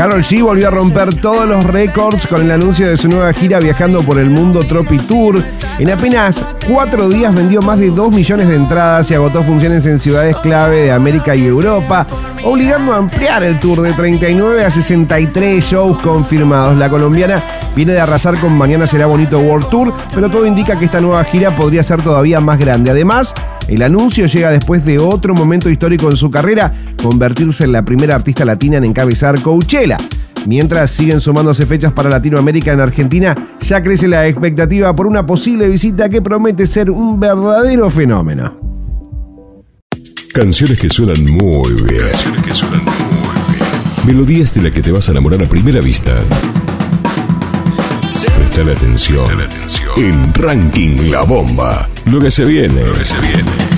Karol G volvió a romper todos los récords con el anuncio de su nueva gira viajando por el mundo Tropi Tour. En apenas 4 días vendió más de 2 millones de entradas y agotó funciones en ciudades clave de América y Europa, obligando a ampliar el tour de 39 a 63 shows confirmados. La colombiana viene de arrasar con Mañana Será Bonito World Tour, pero todo indica que esta nueva gira podría ser todavía más grande. Además, el anuncio llega después de otro momento histórico en su carrera, convertirse en la primera artista latina en encabezar Coachella. Mientras siguen sumándose fechas para Latinoamérica, en Argentina ya crece la expectativa por una posible visita que promete ser un verdadero fenómeno. Canciones que suenan muy bien. Melodías de las que te vas a enamorar a primera vista. Prestale atención. En Ranking La Bomba. Lo que se viene.